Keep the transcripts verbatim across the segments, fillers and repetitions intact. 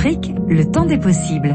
Afrique, le temps des possibles.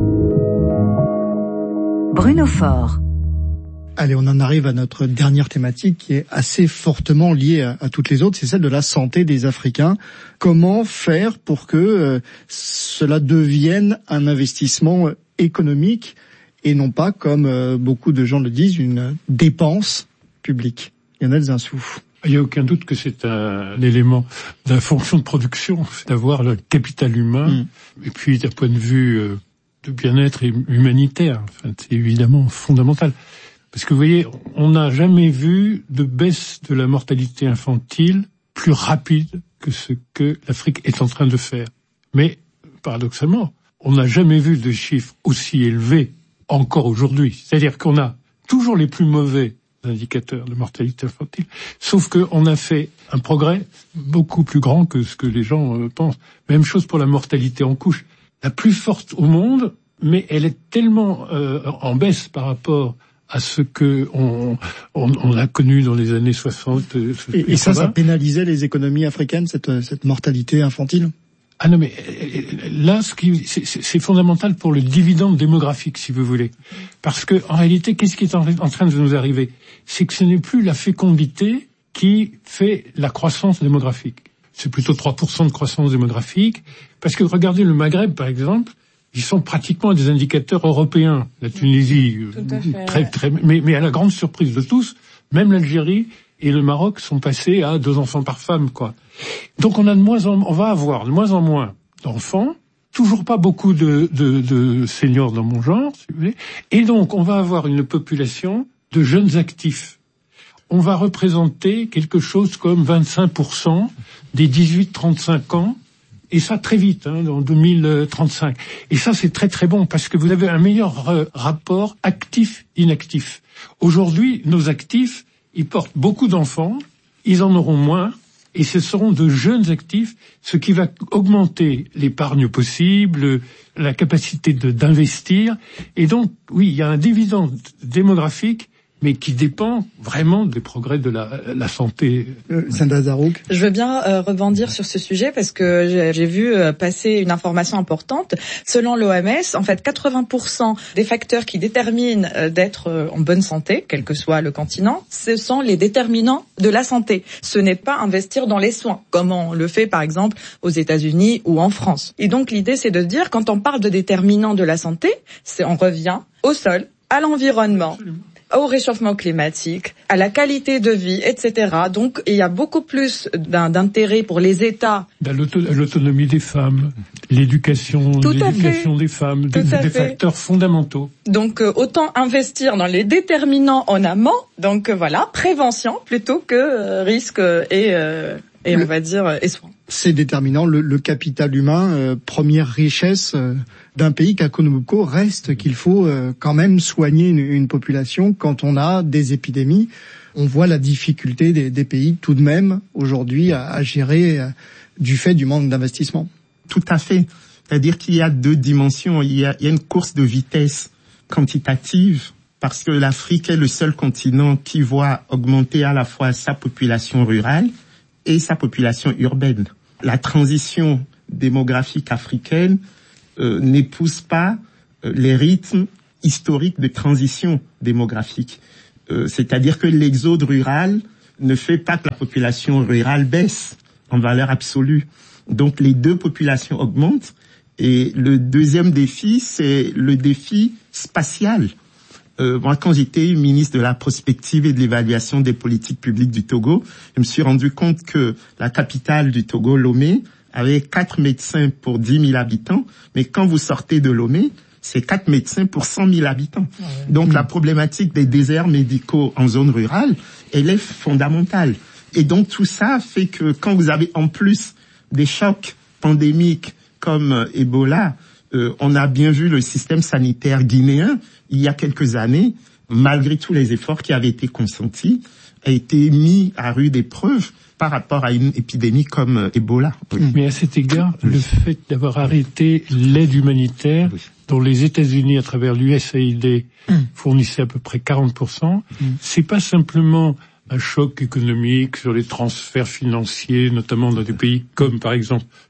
Bruno Faure. Allez, on en arrive à notre dernière thématique qui est assez fortement liée à, à toutes les autres, c'est celle de la santé des Africains. Comment faire pour que euh, cela devienne un investissement économique et non pas, comme euh, beaucoup de gens le disent, une dépense publique? Lionel Zinsou. Il n'y a aucun doute que c'est un élément de la fonction de production, c'est d'avoir le capital humain, mmh. et puis d'un point de vue euh, de bien-être et humanitaire, enfin, c'est évidemment fondamental. Parce que vous voyez, on n'a jamais vu de baisse de la mortalité infantile plus rapide que ce que l'Afrique est en train de faire. Mais, paradoxalement, on n'a jamais vu de chiffres aussi élevés encore aujourd'hui. C'est-à-dire qu'on a toujours les plus mauvais indicateurs de mortalité infantile, sauf qu'on a fait un progrès beaucoup plus grand que ce que les gens euh, pensent. Même chose pour la mortalité en couche. La plus forte au monde, mais elle est tellement euh, en baisse par rapport à ce que on, on, on a connu dans les années soixante. Et, et ça, ça pénalisait les économies africaines, cette, cette mortalité infantile? Ah non, mais là, ce qui, c'est, c'est fondamental pour le dividende démographique, si vous voulez. Parce que, en réalité, qu'est-ce qui est en, en train de nous arriver? C'est que ce n'est plus la fécondité qui fait la croissance démographique. C'est plutôt trois pour cent de croissance démographique. Parce que, regardez le Maghreb, par exemple, ils sont pratiquement des indicateurs européens. La Tunisie, très, très, mais, mais à la grande surprise de tous, même l'Algérie et le Maroc sont passés à deux enfants par femme, quoi. Donc on a de moins en, on va avoir de moins en moins d'enfants, toujours pas beaucoup de, de, de seniors dans mon genre, si vous voulez, et donc on va avoir une population de jeunes actifs. On va représenter quelque chose comme vingt-cinq pour cent des dix-huit trente-cinq ans. Et ça très vite, hein, en deux mille trente-cinq. Et ça, c'est très très bon, parce que vous avez un meilleur euh, rapport actif-inactif. Aujourd'hui, nos actifs, ils portent beaucoup d'enfants, ils en auront moins, et ce seront de jeunes actifs, ce qui va augmenter l'épargne possible, la capacité de, d'investir. Et donc, oui, il y a un dividende démographique, mais qui dépend vraiment des progrès de la, la santé. Euh, Sanda Zarouk. Je veux bien euh, rebondir sur ce sujet parce que j'ai, j'ai vu euh, passer une information importante. Selon l'O M S, en fait, quatre-vingts pour cent des facteurs qui déterminent euh, d'être euh, en bonne santé, quel que soit le continent, ce sont les déterminants de la santé. Ce n'est pas investir dans les soins, comme on le fait par exemple aux États-Unis ou en France. Et donc l'idée, c'est de dire, quand on parle de déterminants de la santé, c'est on revient au sol, à l'environnement. Absolument. Au réchauffement climatique, à la qualité de vie, et cetera. Donc, il y a beaucoup plus d'un, d'intérêt pour les États. Dans l'auto, l'autonomie des femmes, l'éducation, Tout l'éducation des femmes, des, des facteurs fondamentaux. Donc, euh, autant investir dans les déterminants en amont. Donc, euh, voilà, prévention plutôt que euh, risque et, euh, et le, on va dire, et soins. C'est déterminant, le, le capital humain, euh, première richesse euh, d'un pays, Kakonomoko, reste qu'il faut euh, quand même soigner une, une population quand on a des épidémies. On voit la difficulté des, des pays tout de même aujourd'hui à, à gérer euh, du fait du manque d'investissement. Tout à fait. C'est-à-dire qu'il y a deux dimensions. Il y a, il y a une course de vitesse quantitative parce que l'Afrique est le seul continent qui voit augmenter à la fois sa population rurale et sa population urbaine. La transition démographique africaine euh, n'épouse pas euh, les rythmes historiques de transition démographique. Euh, c'est-à-dire que l'exode rural ne fait pas que la population rurale baisse en valeur absolue. Donc les deux populations augmentent. Et le deuxième défi, c'est le défi spatial. Euh, moi, quand j'étais ministre de la prospective et de l'évaluation des politiques publiques du Togo, je me suis rendu compte que la capitale du Togo, Lomé, avait quatre médecins pour dix mille habitants, mais quand vous sortez de Lomé, c'est quatre médecins pour cent mille habitants. Ah ouais. Donc mmh. la problématique des déserts médicaux en zone rurale, elle est fondamentale. Et donc tout ça fait que quand vous avez en plus des chocs pandémiques comme euh, Ebola, euh, on a bien vu le système sanitaire guinéen, il y a quelques années, malgré tous les efforts qui avaient été consentis, a été mis à rude épreuve par rapport à une épidémie comme euh, Ebola. Oui. Mais à cet égard, oui. le fait d'avoir arrêté l'aide humanitaire, oui. dont les États-Unis, à travers l'U S A I D, mm. fournissaient à peu près quarante pour cent, mm. c'est pas simplement un choc économique sur les transferts financiers, notamment dans des pays comme, par exemple,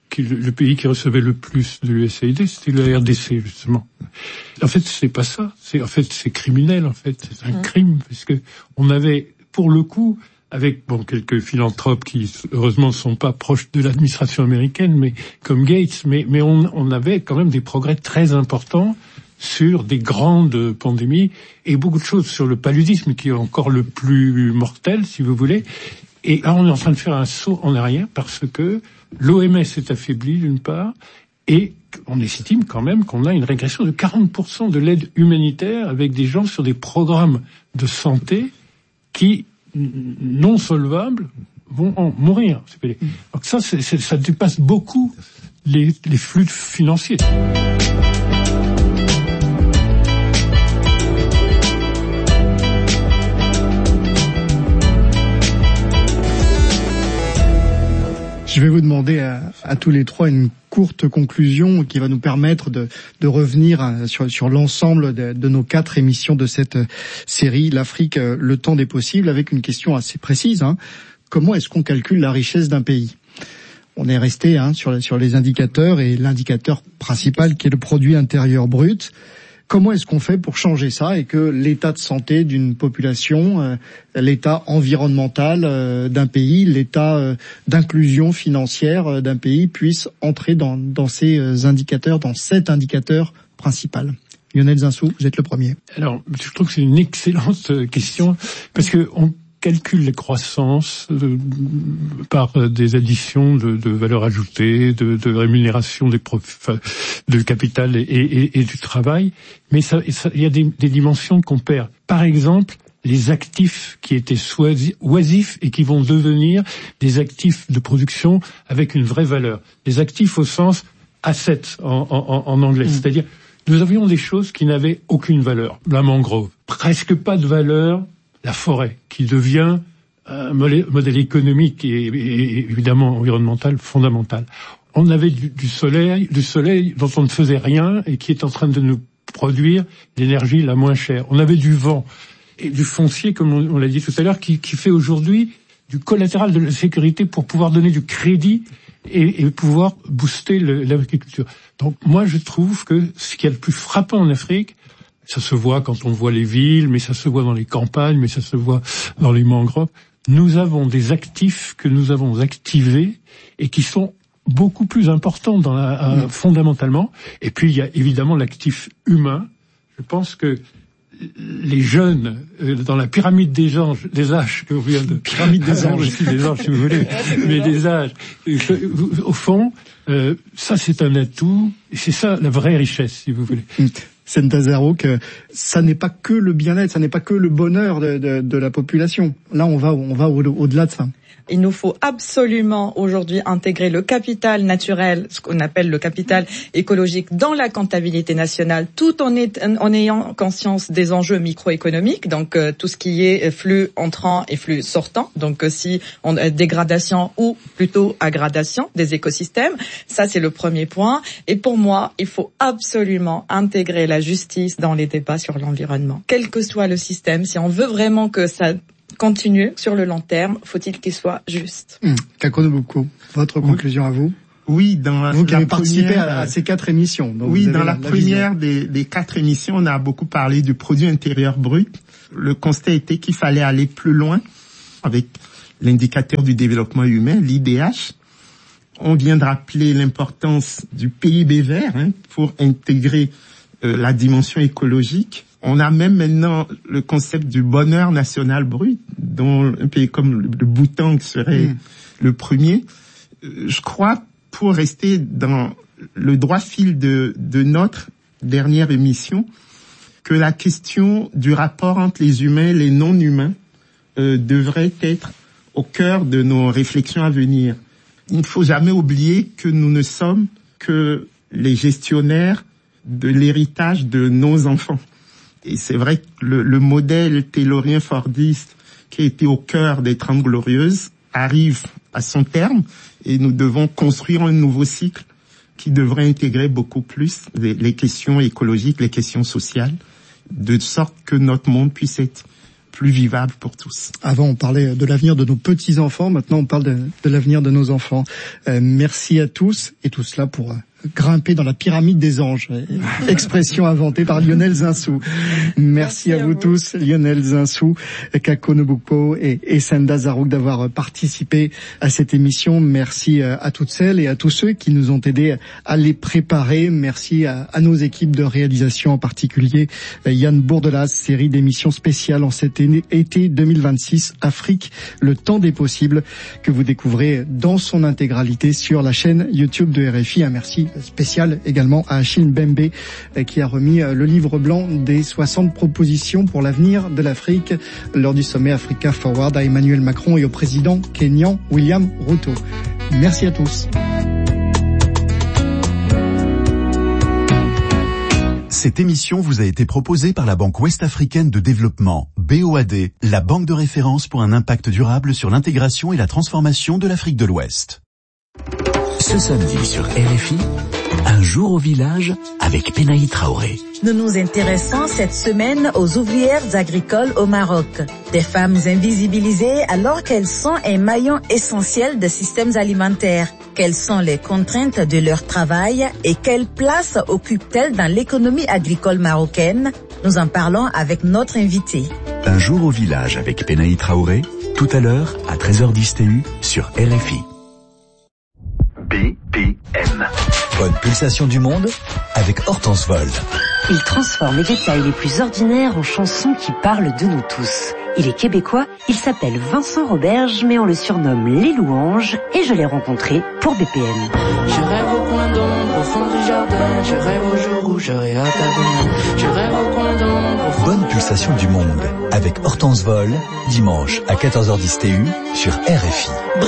qui, le pays qui recevait le plus de l'U S A I D, c'était la R D C, justement. En fait, c'est pas ça. C'est, en fait, c'est criminel, en fait. C'est un crime, parce que on avait, pour le coup, avec, bon, quelques philanthropes qui, heureusement, ne sont pas proches de l'administration américaine, mais, comme Gates, mais, mais on, on avait quand même des progrès très importants sur des grandes pandémies et beaucoup de choses sur le paludisme qui est encore le plus mortel, si vous voulez. Et là, on est en train de faire un saut en arrière parce que l'O M S est affaiblie d'une part et on estime quand même qu'on a une régression de quarante pour cent de l'aide humanitaire avec des gens sur des programmes de santé qui, non solvables, vont en mourir. Donc ça, c'est, c'est, ça dépasse beaucoup les, les flux financiers. Je vais vous demander à, à tous les trois une courte conclusion qui va nous permettre de, de revenir sur, sur l'ensemble de, de nos quatre émissions de cette série, l'Afrique, le temps des possibles, avec une question assez précise. Hein. Comment est-ce qu'on calcule la richesse d'un pays ? On est resté hein, sur, sur les indicateurs et l'indicateur principal qui est le produit intérieur brut. Comment est-ce qu'on fait pour changer ça et que l'état de santé d'une population, euh, l'état environnemental euh, d'un pays, l'état euh, d'inclusion financière euh, d'un pays puisse entrer dans, dans ces euh, indicateurs, dans cet indicateur principal ? Lionel Zinsou, vous êtes le premier. Alors, je trouve que c'est une excellente question parce que on calcule les croissances euh, par euh, des additions de, de valeur ajoutée, de, de rémunération des profits, de capital et, et, et du travail, mais ça, ça, il y a des, des dimensions qu'on perd. Par exemple, les actifs qui étaient oisifs et qui vont devenir des actifs de production avec une vraie valeur. Des actifs au sens assets en, en, en anglais, mmh. C'est-à-dire nous avions des choses qui n'avaient aucune valeur. La mangrove, presque pas de valeur. La forêt, qui devient un modèle économique et, et évidemment environnemental fondamental. On avait du, du soleil, du soleil dont on ne faisait rien et qui est en train de nous produire l'énergie la moins chère. On avait du vent et du foncier, comme on, on l'a dit tout à l'heure, qui, qui fait aujourd'hui du collatéral de la sécurité pour pouvoir donner du crédit et, et pouvoir booster le, l'agriculture. Donc moi, je trouve que ce qui est le plus frappant en Afrique, ça se voit quand on voit les villes, mais ça se voit dans les campagnes, mais ça se voit dans les mangroves. Nous avons des actifs que nous avons activés et qui sont beaucoup plus importants dans la, euh, fondamentalement. Et puis il y a évidemment l'actif humain. Je pense que les jeunes euh, dans la pyramide des anges, des âges que vous vient de pyramide des anges, aussi des anges si vous voulez, mais des âges. Au fond, euh, ça c'est un atout. Et c'est ça la vraie richesse, si vous voulez. Sentazaro, que ça n'est pas que le bien-être, ça n'est pas que le bonheur de, de, de la population. Là, on va, on va au, au-delà de ça. Il nous faut absolument aujourd'hui intégrer le capital naturel, ce qu'on appelle le capital écologique, dans la comptabilité nationale, tout en, est, en ayant conscience des enjeux microéconomiques, donc euh, tout ce qui est flux entrant et flux sortant, donc euh, si on a dégradation ou plutôt aggradation des écosystèmes. Ça, c'est le premier point. Et pour moi, il faut absolument intégrer la justice dans les débats sur l'environnement. Quel que soit le système, si on veut vraiment que ça continue sur le long terme, faut-il qu'il soit juste. Mmh. Takono Boko, votre conclusion à vous? Oui, dans vous qui la avez participé première, à, à ces quatre émissions. Donc oui, dans la, la, la première des, des quatre émissions, on a beaucoup parlé du produit intérieur brut. Le constat était qu'il fallait aller plus loin avec l'indicateur du développement humain, l'I D H. On vient de rappeler l'importance du P I B vert hein, pour intégrer euh, la dimension écologique. On a même maintenant le concept du bonheur national brut, dont un pays comme le Bhoutan serait mmh. le premier. Je crois, pour rester dans le droit fil de, de notre dernière émission, que la question du rapport entre les humains et les non-humains euh, devrait être au cœur de nos réflexions à venir. Il ne faut jamais oublier que nous ne sommes que les gestionnaires de l'héritage de nos enfants. Et c'est vrai que le, le modèle taylorien-fordiste qui a été au cœur des Trente Glorieuses arrive à son terme et nous devons construire un nouveau cycle qui devrait intégrer beaucoup plus les, les questions écologiques, les questions sociales, de sorte que notre monde puisse être plus vivable pour tous. Avant, on parlait de l'avenir de nos petits-enfants. Maintenant, on parle de, de l'avenir de nos enfants. Euh, merci à tous. Et tout cela pour... Euh, grimper dans la pyramide des anges, expression inventée par Lionel Zinsou. Merci, Merci à, à vous, vous tous, Lionel Zinsou, Kako Nobuko et, et Senda Zarouk d'avoir participé à cette émission. Merci à toutes celles et à tous ceux qui nous ont aidés à les préparer. Merci à, à nos équipes de réalisation, en particulier Yann Bourdelas, série d'émissions spéciales en cet été deux mille vingt-six, Afrique, le temps des possibles, que vous découvrez dans son intégralité sur la chaîne YouTube de R F I. Un merci spécial également à Achille Mbembe qui a remis le livre blanc des soixante propositions pour l'avenir de l'Afrique lors du sommet Africa Forward à Emmanuel Macron et au président kényan William Ruto. Merci à tous. Cette émission vous a été proposée par la Banque Ouest-Africaine de Développement, B O A D, la banque de référence pour un impact durable sur l'intégration et la transformation de l'Afrique de l'Ouest. Ce samedi sur R F I, un jour au village avec Penaï Traoré. Nous nous intéressons cette semaine aux ouvrières agricoles au Maroc. Des femmes invisibilisées alors qu'elles sont un maillon essentiel des systèmes alimentaires. Quelles sont les contraintes de leur travail et quelle place occupent-elles dans l'économie agricole marocaine? Nous en parlons avec notre invité. Un jour au village avec Penaï Traoré, tout à l'heure à treize heures dix T U sur R F I. B P M. Bonne pulsation du monde avec Hortense Vol. Il transforme les détails les plus ordinaires en chansons qui parlent de nous tous. Il est québécois, il s'appelle Vincent Roberge, mais on le surnomme Les Louanges, et je l'ai rencontré pour B P M. Je rêve au coin d'ombre, au fond du jardin, je rêve au jour où j'aurai hâte à venir. Je rêve au coin d'ombre. Bonne pulsation du monde avec Hortense Vol, dimanche à quatorze heures dix T U sur R F I.